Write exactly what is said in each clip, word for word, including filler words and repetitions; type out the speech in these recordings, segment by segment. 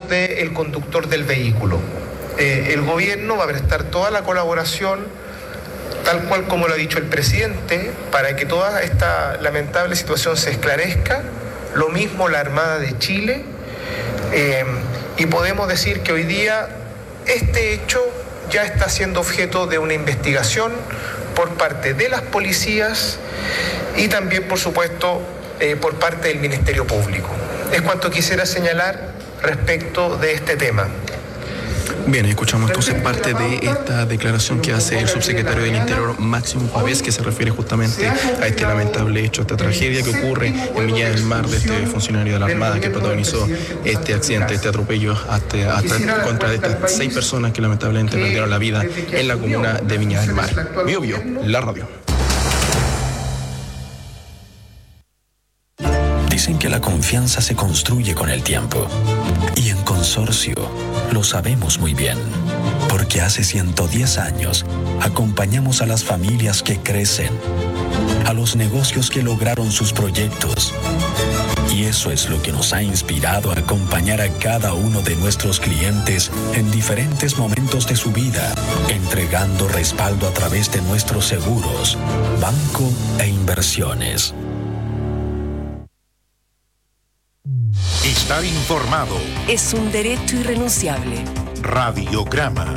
del conductor del vehículo. Eh, el gobierno va a prestar toda la colaboración, tal cual como lo ha dicho el presidente, para que toda esta lamentable situación se esclarezca. Lo mismo la Armada de Chile. Eh, y podemos decir que hoy día este hecho ya está siendo objeto de una investigación por parte de las policías y también, por supuesto, eh, por parte del Ministerio Público. Es cuanto quisiera señalar respecto de este tema. Bien, escuchamos entonces parte de esta declaración que hace el subsecretario del Interior, Máximo Pavés, que se refiere justamente a este lamentable hecho, a esta tragedia que ocurre en Viña del Mar de este funcionario de la Armada que protagonizó este accidente, este atropello hasta, hasta contra estas seis personas que lamentablemente perdieron la vida en la comuna de Viña del Mar. Bio Bio, la radio. Dicen que la confianza se construye con el tiempo. Y en Consorcio lo sabemos muy bien, porque hace ciento diez años acompañamos a las familias que crecen, a los negocios que lograron sus proyectos. Y eso es lo que nos ha inspirado a acompañar a cada uno de nuestros clientes en diferentes momentos de su vida, entregando respaldo a través de nuestros seguros, banco e inversiones. Estar informado es un derecho irrenunciable. Radiograma.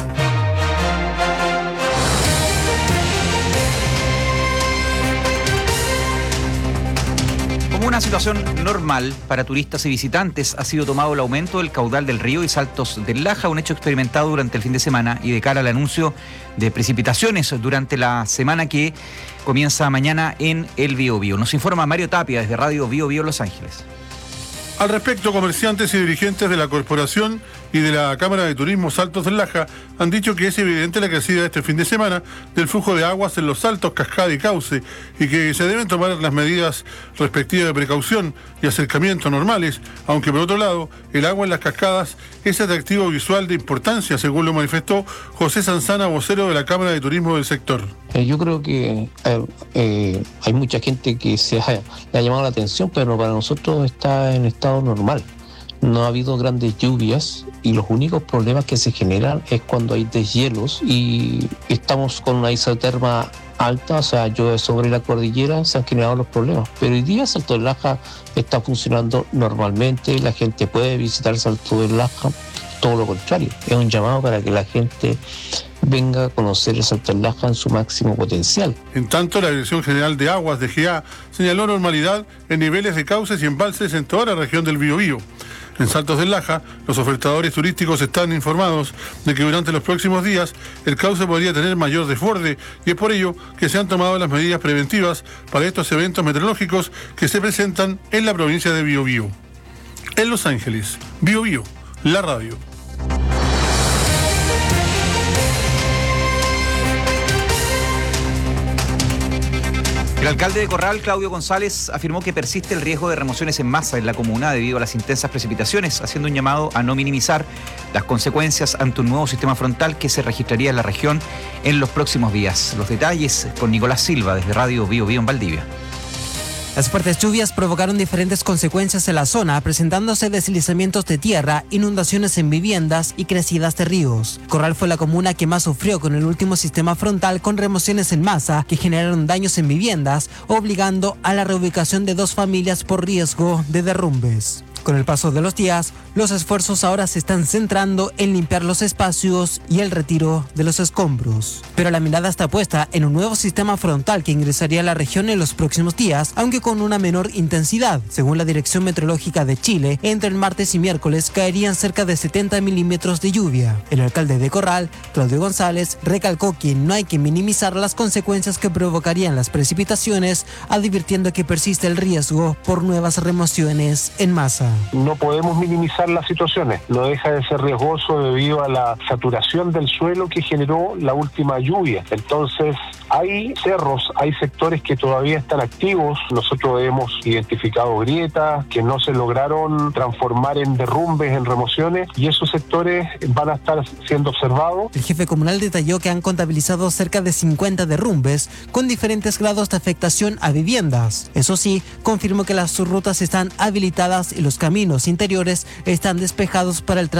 Como una situación normal para turistas y visitantes, ha sido tomado el aumento del caudal del río y Saltos del Laja, un hecho experimentado durante el fin de semana y de cara al anuncio de precipitaciones durante la semana que comienza mañana en el Bio Bio. Nos informa Mario Tapia desde Radio Bio Bio Los Ángeles. Al respecto, comerciantes y dirigentes de la corporación y de la Cámara de Turismo Saltos del Laja han dicho que es evidente la crecida este fin de semana del flujo de aguas en los saltos, cascada y cauce, y que se deben tomar las medidas respectivas de precaución y acercamiento normales, aunque por otro lado, el agua en las cascadas es atractivo visual de importancia, según lo manifestó José Sanzana, vocero de la Cámara de Turismo del sector. Eh, yo creo que eh, eh, hay mucha gente que se ha, le ha llamado la atención, pero para nosotros está en estado normal. No ha habido grandes lluvias y los únicos problemas que se generan es cuando hay deshielos y estamos con una isoterma alta, o sea, llueve sobre la cordillera, se han generado los problemas. Pero hoy día Salto del Laja está funcionando normalmente, la gente puede visitar Salto del Laja, todo lo contrario. Es un llamado para que la gente venga a conocer el Salto del Laja en su máximo potencial. En tanto, la Dirección General de Aguas de G A señaló normalidad en niveles de cauces y embalses en toda la región del Biobío. En Saltos del Laja, los ofertadores turísticos están informados de que durante los próximos días el cauce podría tener mayor desborde y es por ello que se han tomado las medidas preventivas para estos eventos meteorológicos que se presentan en la provincia de Biobío. En Los Ángeles, Biobío, la radio. El alcalde de Corral, Claudio González, afirmó que persiste el riesgo de remociones en masa en la comuna debido a las intensas precipitaciones, haciendo un llamado a no minimizar las consecuencias ante un nuevo sistema frontal que se registraría en la región en los próximos días. Los detalles con Nicolás Silva desde Radio Bio Bio en Valdivia. Las fuertes lluvias provocaron diferentes consecuencias en la zona, presentándose deslizamientos de tierra, inundaciones en viviendas y crecidas de ríos. Corral fue la comuna que más sufrió con el último sistema frontal, con remociones en masa que generaron daños en viviendas, obligando a la reubicación de dos familias por riesgo de derrumbes. Con el paso de los días, los esfuerzos ahora se están centrando en limpiar los espacios y el retiro de los escombros. Pero la mirada está puesta en un nuevo sistema frontal que ingresaría a la región en los próximos días, aunque con una menor intensidad. Según la Dirección Meteorológica de Chile, entre el martes y miércoles caerían cerca de setenta milímetros de lluvia. El alcalde de Corral, Claudio González, recalcó que no hay que minimizar las consecuencias que provocarían las precipitaciones, advirtiendo que persiste el riesgo por nuevas remociones en masa. No podemos minimizar las situaciones, no deja de ser riesgoso debido a la saturación del suelo que generó la última lluvia. Entonces, hay cerros, hay sectores que todavía están activos. Nosotros hemos identificado grietas que no se lograron transformar en derrumbes, en remociones, y esos sectores van a estar siendo observados. El jefe comunal detalló que han contabilizado cerca de cincuenta derrumbes con diferentes grados de afectación a viviendas. Eso sí, confirmó que las rutas están habilitadas y los caminos interiores están despejados para el transporte